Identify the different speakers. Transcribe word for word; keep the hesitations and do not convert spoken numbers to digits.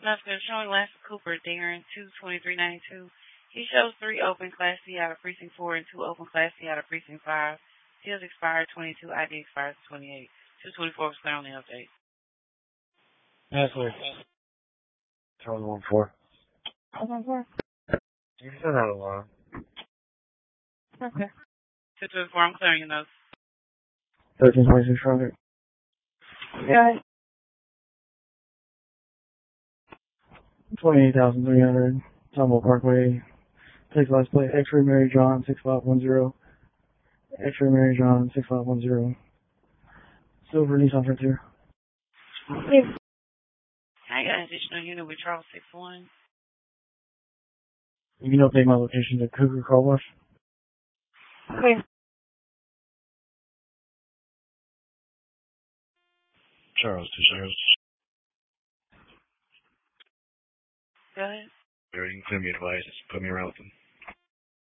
Speaker 1: Nothing showing Lance Cooper, Darren, two twenty-three ninety-two. He shows three open Class C out of Precinct four and two open Class C out of Precinct five. Seals expired twenty-two, I D expires twenty-eight. two twenty-four was clear on the update.
Speaker 2: Yes, sir. Charles one four.
Speaker 3: one four.
Speaker 2: You said that a lot.
Speaker 3: Okay.
Speaker 1: two twenty-four, I'm clearing your notes.
Speaker 2: thirteen twenty-six traffic.
Speaker 3: Yeah.
Speaker 2: twenty-eight thousand three hundred. Tumble Parkway. Take last plate. X-ray Mary John six five one zero. X-ray Mary John six five one zero. Silver Nissan Frontier.
Speaker 3: Okay.
Speaker 1: I got an additional unit with Charles six one.
Speaker 2: You can update my location to Cougar Car Wash.
Speaker 3: Okay.
Speaker 4: Charles, two zeros.
Speaker 1: Go ahead.
Speaker 4: You can clear me advice. Put me around with them.